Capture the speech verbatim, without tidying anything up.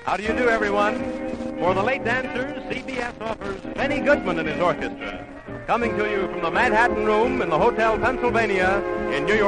How do you do, everyone? For the late dancers, C B S offers Benny Goodman and his orchestra, coming to you from the Manhattan Room in the Hotel Pennsylvania in New York.